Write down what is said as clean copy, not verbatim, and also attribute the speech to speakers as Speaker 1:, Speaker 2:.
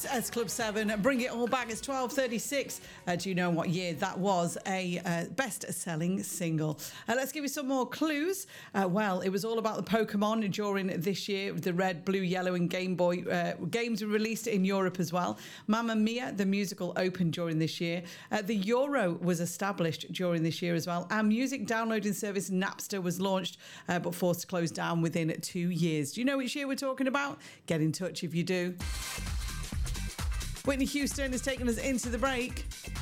Speaker 1: It's S Club 7. Bring it all back. It's 12:36. Do you know what year that was a best-selling single? Let's give you some more clues. Well, it was all about the Pokemon during this year. The Red, Blue, Yellow and Game Boy games were released in Europe as well. Mamma Mia, the musical, opened during this year. The Euro was established during this year as well. Our music downloading service Napster was launched but forced to close down within 2 years. Do you know which year we're talking about? Get in touch if you do. Whitney Houston has taken us into the break.